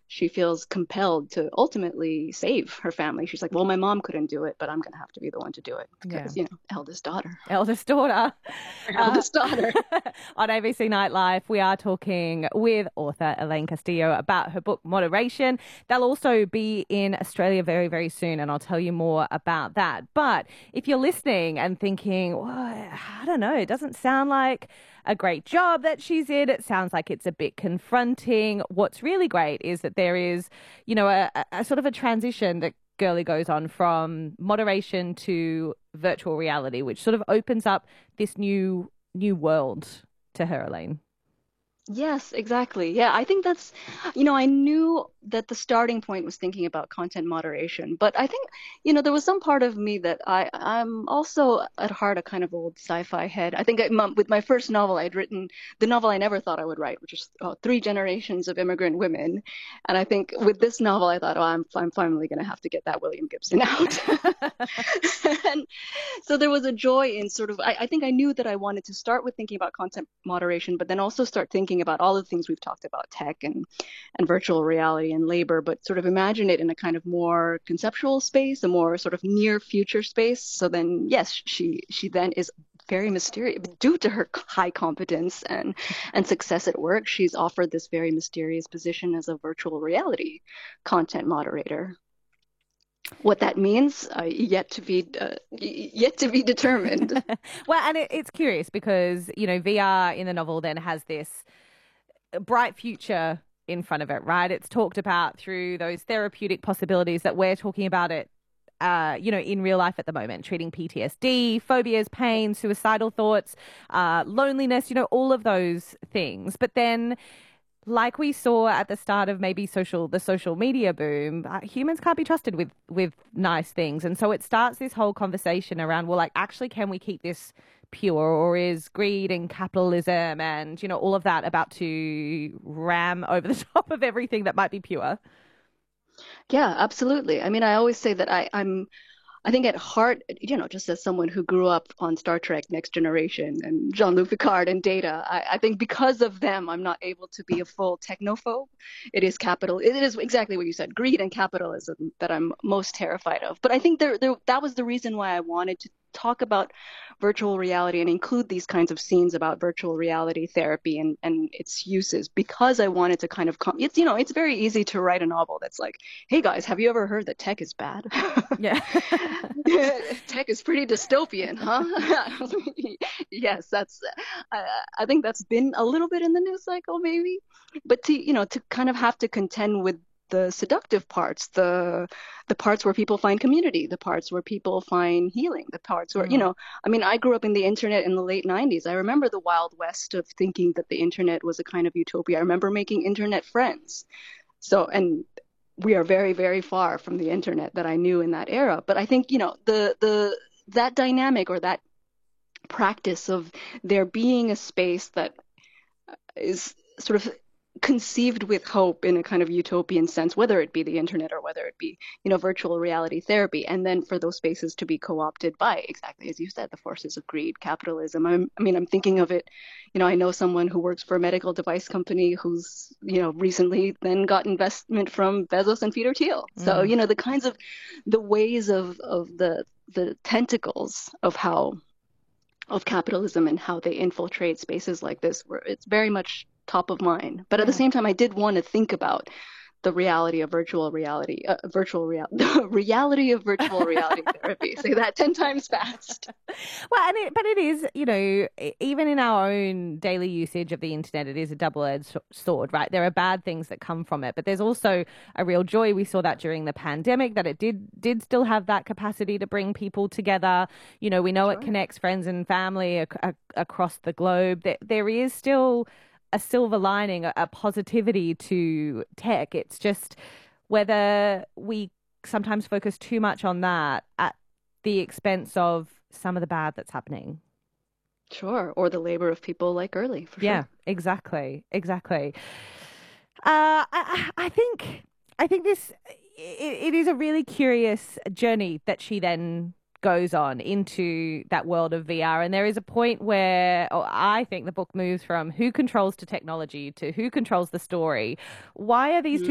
she feels compelled to ultimately save her family. She's like, well, my mom couldn't do it, but I'm going to have to be the one to do it Yeah. because, eldest daughter. Eldest daughter. Her Uh, eldest daughter. on ABC Nightlife, we are talking with author Elaine Castillo about her book Moderation. They'll also be in Australia very, very soon, and I'll tell you more about that. But if you're listening and thinking, well, I don't know, it doesn't sound like a great job that she's in. It sounds like it's a bit confronting. What's really great is that there is, a sort of a transition that Gurley goes on from moderation to virtual reality, which sort of opens up this new world to her, Elaine. Yes, exactly. Yeah, I think that's, I knew that the starting point was thinking about content moderation, but I think, there was some part of me that I'm also at heart a kind of old sci-fi head. I think with my first novel, I'd written the novel I never thought I would write, which is Three Generations of Immigrant Women. And I think with this novel, I thought, oh, I'm finally going to have to get that William Gibson out. And so there was a joy in sort of I think I knew that I wanted to start with thinking about content moderation, but then also start thinking about all the things we've talked about, tech and virtual reality and labor, but sort of imagine it in a kind of more conceptual space, a more sort of near future space. So then yes, she then is very mysterious due to her high competence and success at work. She's offered this very mysterious position as a virtual reality content moderator. What that means, yet to be determined. Well, and it's curious because, VR in the novel then has this bright future in front of it, right? It's talked about through those therapeutic possibilities that we're talking about it, in real life at the moment, treating PTSD, phobias, pain, suicidal thoughts, loneliness, all of those things. But then like we saw at the start of maybe the social media boom, humans can't be trusted with nice things, and so it starts this whole conversation around, well, like, actually, can we keep this pure, or is greed and capitalism and all of that about to ram over the top of everything that might be pure? Yeah, absolutely. I mean, I always say that I think at heart, just as someone who grew up on Star Trek Next Generation and Jean-Luc Picard and Data, I think because of them, I'm not able to be a full technophobe. It is exactly what you said, greed and capitalism that I'm most terrified of. But I think that was the reason why I wanted to talk about virtual reality and include these kinds of scenes about virtual reality therapy and its uses, because I wanted to kind of, it's very easy to write a novel that's like, hey guys, have you ever heard that tech is bad? Yeah. Tech is pretty dystopian, huh? Yes, I think that's been a little bit in the news cycle, maybe. But to kind of have to contend with the seductive parts, the parts where people find community, the parts where people find healing, the parts where, Mm. I mean, I grew up in the internet in the late 90s. I remember the Wild West of thinking that the internet was a kind of utopia. I remember making internet friends. So, and we are very, very far from the internet that I knew in that era. But I think, the that dynamic or that practice of there being a space that is sort of conceived with hope in a kind of utopian sense, whether it be the internet or whether it be, virtual reality therapy, and then for those spaces to be co-opted by, exactly as you said, the forces of greed, capitalism. I'm thinking of it, I know someone who works for a medical device company who's, recently then got investment from Bezos and Peter Thiel. So, Mm. the kinds of the ways of the tentacles of capitalism and how they infiltrate spaces like this, where it's very much top of mind. But at the Yeah. same time, I did want to think about the reality of the reality of virtual reality therapy. Say that 10 times fast. Well, but it is, even in our own daily usage of the internet, it is a double-edged sword, right? There are bad things that come from it, but there's also a real joy. We saw that during the pandemic, that it did still have that capacity to bring people together. We know it Sure. connects friends and family across the globe. There is still a silver lining, a positivity to tech. It's just whether we sometimes focus too much on that at the expense of some of the bad that's happening. Sure. Or the labor of people like Early, for Yeah, sure. exactly, exactly. I think it is a really curious journey that she then goes on into that world of VR. And there is a point where I think the book moves from who controls to technology to who controls the story. Why are these two